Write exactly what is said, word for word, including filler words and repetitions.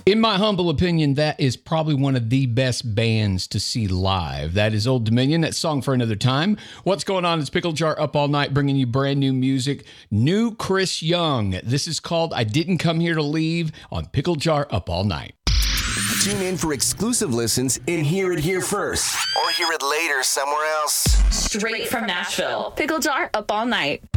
In my humble opinion, that is probably one of the best bands to see live. That is Old Dominion. That's Song for Another Time. What's going on? It's Pickle Jar Up All Night, bringing you brand new music. New Chris Young. This is called I Didn't Come Here to Leave on Pickle Jar Up All Night. Tune in for exclusive listens and hear it here first. Or hear it later somewhere else. Straight from Nashville. Pickle Jar Up All Night.